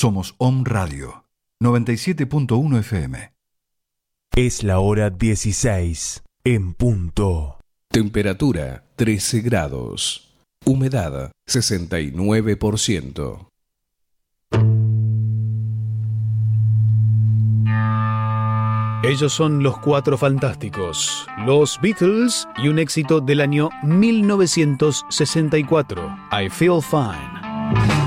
Somos Om Radio, 97.1 FM. Es la hora 16, en punto. Temperatura 13 grados. Humedad 69%. Ellos son los Cuatro Fantásticos, los Beatles y un éxito del año 1964, I Feel Fine.